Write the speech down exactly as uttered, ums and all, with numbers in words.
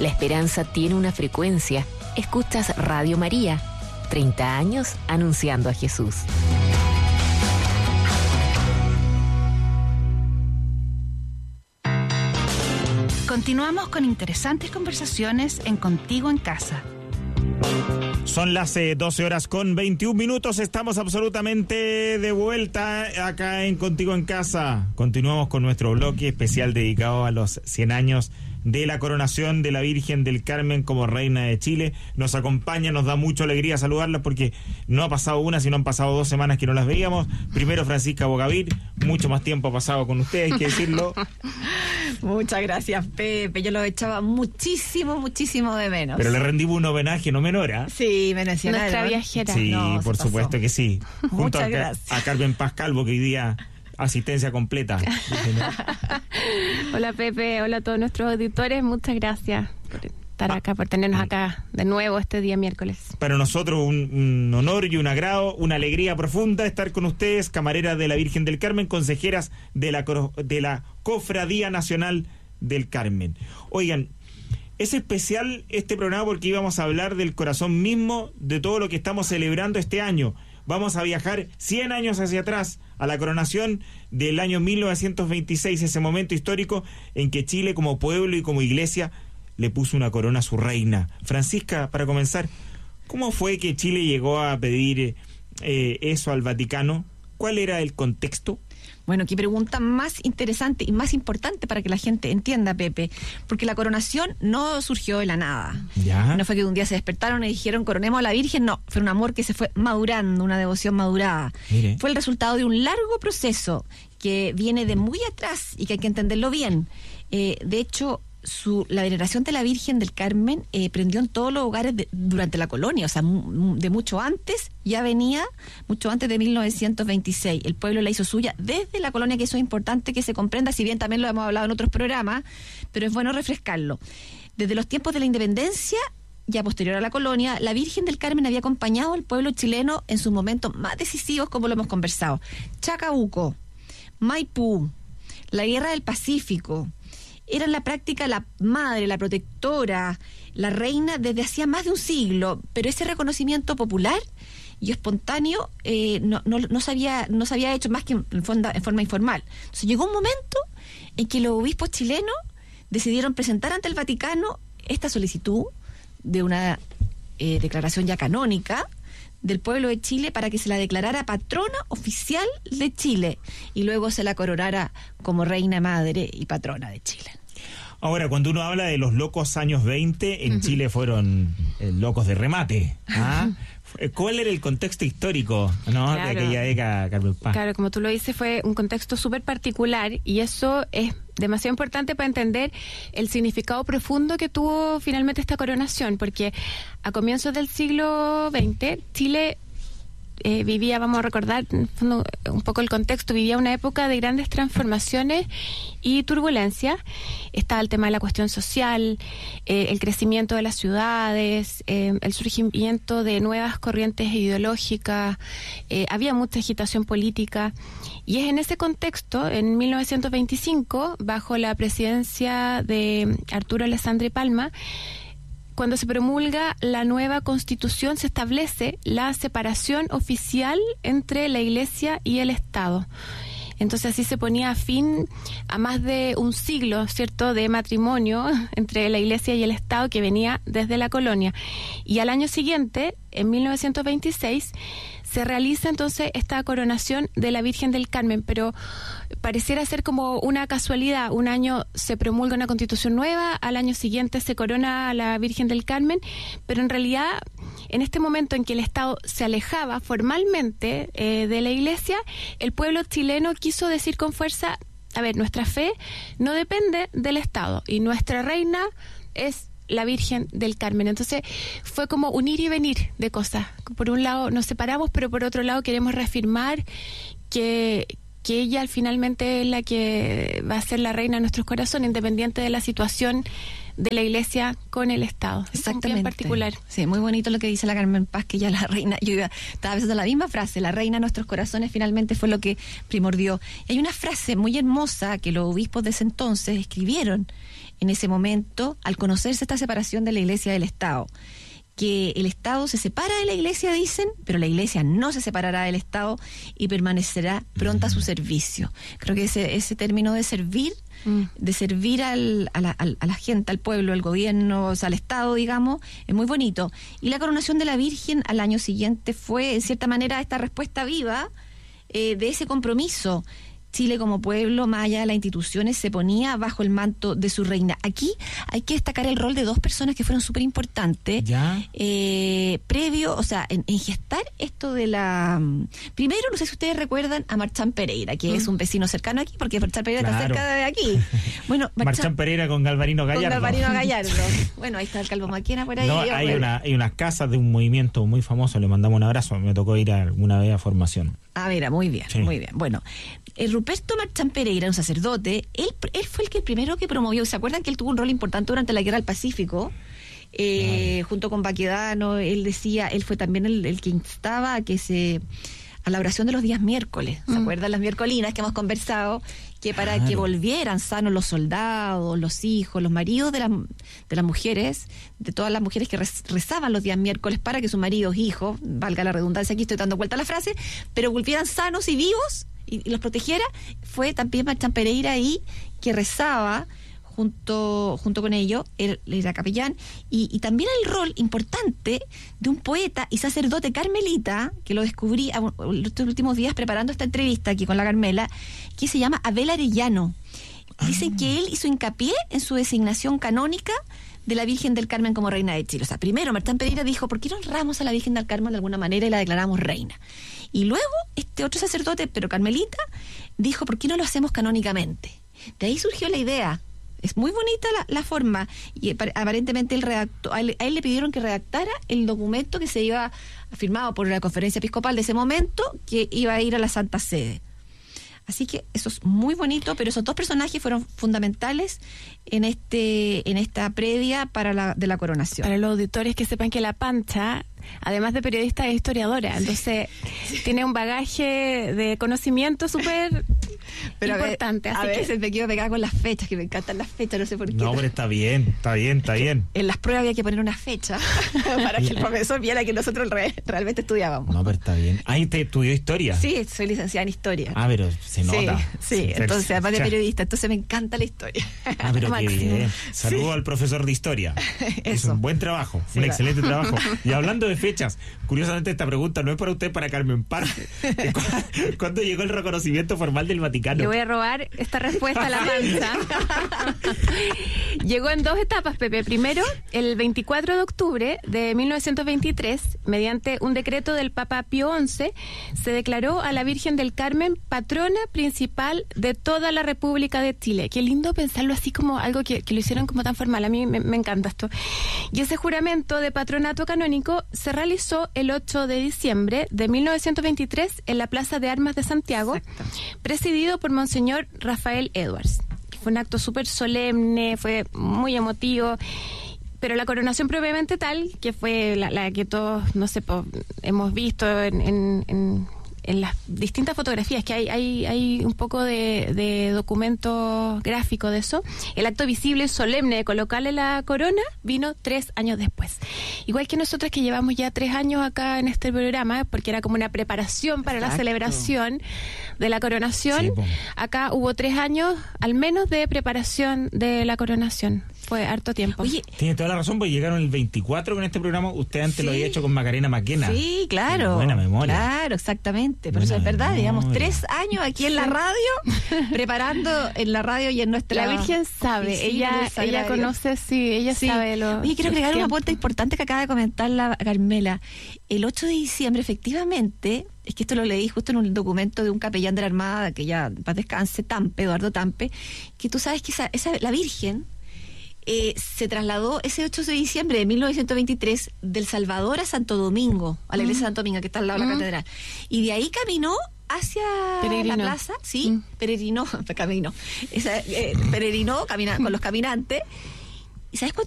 La esperanza tiene una frecuencia. Escuchas Radio María. treinta años anunciando a Jesús. Continuamos con interesantes conversaciones en Contigo en Casa. Son las eh, doce horas con veintiún minutos. Estamos absolutamente de vuelta acá en Contigo en Casa. Continuamos con nuestro bloque especial dedicado a los cien años de la coronación de la Virgen del Carmen como Reina de Chile. Nos acompaña, nos da mucha alegría saludarla porque no ha pasado una, sino han pasado dos semanas que no las veíamos. Primero Francisca Bogavir, mucho más tiempo ha pasado con usted, hay que decirlo. Muchas gracias, Pepe. Yo lo echaba muchísimo, muchísimo de menos. Pero le rendimos un homenaje, no menor, ¿eh? Sí, me mencionaron. Nuestra viajera. Sí, no, por supuesto que sí. Junto Muchas a, gracias. a Carmen Paz Calvo, que hoy día asistencia completa. Hola Pepe, hola a todos nuestros auditores, muchas gracias por estar acá, por tenernos acá de nuevo este día miércoles. Para nosotros un, un honor y un agrado, una alegría profunda estar con ustedes, camareras de la Virgen del Carmen, consejeras de la, de la Cofradía Nacional del Carmen. Oigan, es especial este programa porque íbamos a hablar del corazón mismo de todo lo que estamos celebrando este año. Vamos a viajar cien años hacia atrás, a la coronación del año mil novecientos veintiséis, ese momento histórico en que Chile como pueblo y como iglesia le puso una corona a su reina. Francisca, para comenzar, ¿cómo fue que Chile llegó a pedir eh, eso al Vaticano? ¿Cuál era el contexto? Bueno, qué pregunta más interesante y más importante para que la gente entienda, Pepe, porque la coronación no surgió de la nada. ¿Ya? No fue que un día se despertaron y dijeron coronemos a la Virgen, no, fue un amor que se fue madurando, una devoción madurada. Mire. Fue el resultado de un largo proceso que viene de muy atrás y que hay que entenderlo bien. Eh, de hecho, Su, la veneración de la Virgen del Carmen eh, prendió en todos los hogares de, durante la colonia, o sea, m- de mucho antes, ya venía, mucho antes de mil novecientos veintiséis. El pueblo la hizo suya desde la colonia, que eso es importante que se comprenda, si bien también lo hemos hablado en otros programas, pero es bueno refrescarlo. Desde los tiempos de la independencia, ya posterior a la colonia, la Virgen del Carmen había acompañado al pueblo chileno en sus momentos más decisivos, como lo hemos conversado. Chacabuco, Maipú, la Guerra del Pacífico. Era en la práctica la madre, la protectora, la reina desde hacía más de un siglo, pero ese reconocimiento popular y espontáneo eh, no, no, no, se había, no se había hecho más que en, fonda, en forma informal. Entonces llegó un momento en que los obispos chilenos decidieron presentar ante el Vaticano esta solicitud de una eh, declaración ya canónica del pueblo de Chile para que se la declarara patrona oficial de Chile y luego se la coronara como reina madre y patrona de Chile. Ahora, cuando uno habla de los locos años veinte, en uh-huh. Chile fueron eh, locos de remate. ¿Ah? ¿Cuál era el contexto histórico, no, claro, de aquella década, Carmen Paz? Claro, como tú lo dices, fue un contexto súper particular y eso es demasiado importante para entender el significado profundo que tuvo finalmente esta coronación, porque a comienzos del siglo veinte, Chile eh, vivía, vamos a recordar un poco el contexto, vivía una época de grandes transformaciones y turbulencia. Estaba el tema de la cuestión social, eh, el crecimiento de las ciudades, eh, el surgimiento de nuevas corrientes ideológicas, eh, había mucha agitación política, y es en ese contexto, en mil novecientos veinticinco, bajo la presidencia de Arturo Alessandri Palma, cuando se promulga la nueva Constitución, se establece la separación oficial entre la Iglesia y el Estado. Entonces así se ponía fin a más de un siglo, ¿cierto?, de matrimonio entre la Iglesia y el Estado que venía desde la colonia. Y al año siguiente, en mil novecientos veintiséis, se realiza entonces esta coronación de la Virgen del Carmen, pero pareciera ser como una casualidad. Un año se promulga una constitución nueva, al año siguiente se corona a la Virgen del Carmen, pero en realidad, en este momento en que el Estado se alejaba formalmente eh, de la Iglesia, el pueblo chileno quiso decir con fuerza, a ver, nuestra fe no depende del Estado y nuestra reina es la Virgen del Carmen. Entonces fue como un ir y venir de cosas. Por un lado nos separamos, pero por otro lado queremos reafirmar que, que ella finalmente es la que va a ser la reina de nuestros corazones, independiente de la situación de la Iglesia con el Estado. Exactamente. Bien particular. Sí, muy bonito lo que dice la Carmen Paz, que ya la reina, yo iba, estaba pensando la misma frase, la reina de nuestros corazones finalmente fue lo que primordió. Y hay una frase muy hermosa que los obispos de ese entonces escribieron en ese momento al conocerse esta separación de la Iglesia del Estado. Que el Estado se separa de la Iglesia, dicen, pero la Iglesia no se separará del Estado y permanecerá pronta a su servicio. Creo que ese, ese término de servir, mm. de servir al, a, la, a la gente, al pueblo, al gobierno, o sea, al Estado, digamos, es muy bonito. Y la coronación de la Virgen al año siguiente fue, en cierta manera, esta respuesta viva eh, de ese compromiso. Chile como pueblo, más allá de las instituciones, se ponía bajo el manto de su reina. Aquí hay que destacar el rol de dos personas que fueron súper importantes. Eh, previo, o sea, en, en gestar esto de la... Primero, no sé si ustedes recuerdan a Marchán Pereira, que mm. es un vecino cercano aquí, porque Marchán Pereira claro. está cerca de aquí. Bueno, Marchán, Marchán Pereira con Galvarino Gallardo. Con Galvarino Gallardo. Bueno, ahí está el Calvo Maquena por ahí. No, hay, una, hay unas casas de un movimiento muy famoso, le mandamos un abrazo, me tocó ir a alguna vez a formación. Ah, mira, muy bien, sí. muy bien. Bueno, el Ruperto Marchán Pereira, un sacerdote, él, él fue el que el primero que promovió, ¿se acuerdan que él tuvo un rol importante durante la Guerra del Pacífico? Eh, claro. Junto con Baquedano, él decía, él fue también el, el que instaba a que se... a la oración de los días miércoles, ¿se mm. acuerdan? Las miércolinas que hemos conversado, que para claro. que volvieran sanos los soldados, los hijos, los maridos de, la, de las mujeres, de todas las mujeres que rezaban los días miércoles para que sus maridos, hijos, valga la redundancia, aquí estoy dando vuelta a la frase, pero volvieran sanos y vivos y, y los protegiera. Fue también Marchán Pereira ahí que rezaba junto junto con ellos, él era capellán, y, y también el rol importante de un poeta y sacerdote carmelita, que lo descubrí a, a, estos últimos días preparando esta entrevista aquí con la Carmela, que se llama Abel Arellano. Dicen ah. que él hizo hincapié en su designación canónica de la Virgen del Carmen como reina de Chile. O sea, primero Marchán Pereira dijo, ¿por qué no honramos a la Virgen del Carmen de alguna manera y la declaramos reina? Y luego este otro sacerdote, pero carmelita, dijo, ¿por qué no lo hacemos canónicamente? De ahí surgió la idea. Es muy bonita la, la forma, y aparentemente él redactó, a él, a él le pidieron que redactara el documento que se iba firmado por la conferencia episcopal de ese momento, que iba a ir a la Santa Sede. Así que eso es muy bonito, pero esos dos personajes fueron fundamentales en este en esta previa para la de la coronación. Para los auditores que sepan que la Pancha, además de periodista, es historiadora, entonces sí. tiene un bagaje de conocimiento súper importante. A, ver, así a veces que... me quiero pegar con las fechas, que me encantan las fechas, no sé por qué. No, pero está bien, está bien, está bien. En las pruebas había que poner una fecha para que el profesor viera que nosotros re, realmente estudiábamos. No, pero está bien. ¿Ah, te estudió historia? Sí, soy licenciada en historia. Ah, pero se nota. Sí, sí. entonces, además de periodista, entonces me encanta la historia. Ah, pero qué bien. Saludo sí. al profesor de historia. Es un buen trabajo, sí, un va. excelente trabajo. Y hablando de fechas, curiosamente esta pregunta no es para usted, para Carmen Paz. ¿Cuándo llegó el reconocimiento formal del Vaticano? Le voy a robar esta respuesta a la Pancha. Llegó en dos etapas, Pepe. Primero, el veinticuatro de octubre de mil novecientos veintitrés, mediante un decreto del Papa Pío once, se declaró a la Virgen del Carmen patrona principal de toda la República de Chile. Qué lindo pensarlo así, como algo que, que lo hicieron como tan formal. A mí me, me encanta esto. Y ese juramento de patronato canónico se realizó el ocho de diciembre de mil novecientos veintitrés en la Plaza de Armas de Santiago, Exacto. presidido por Monseñor Rafael Edwards. Fue un acto súper solemne, fue muy emotivo, pero la coronación propiamente tal, que fue la, la que todos, no sé, po, hemos visto en, en, en, en las distintas fotografías, que hay hay, hay un poco de, de documento gráfico de eso. El acto visible y solemne de colocarle la corona vino tres años después. Igual que nosotros, que llevamos ya tres años acá en este programa, porque era como una preparación para Exacto. la celebración de la coronación. Sí, bueno. Acá hubo tres años al menos de preparación de la coronación. Fue harto tiempo. Oye, tiene toda la razón, porque llegaron el veinticuatro con este programa. Usted antes sí. lo había hecho con Macarena Maquena. Sí, claro. Tiene buena memoria. Claro, exactamente. Por buena eso es verdad. Memoria. Digamos, tres años aquí en la radio, preparando en la radio y en nuestra... La Virgen sabe. Ella ella conoce, sí, ella sí. sabe lo... Oye, quiero agregar una puerta importante que acaba de comentar la Carmela. El ocho de diciembre, efectivamente... Es que esto lo leí justo en un documento de un capellán de la Armada, que ya paz descanse, Tampe, Eduardo Tampe, que tú sabes que esa, esa la Virgen eh, se trasladó ese ocho de diciembre de mil novecientos veintitrés del Salvador a Santo Domingo, a la iglesia mm. de Santo Domingo, que está al lado de mm. la catedral. Y de ahí caminó hacia Peregrino. la plaza, sí, mm. peregrinó, caminó, esa, eh, peregrinó camina, con los caminantes. ¿Y sabes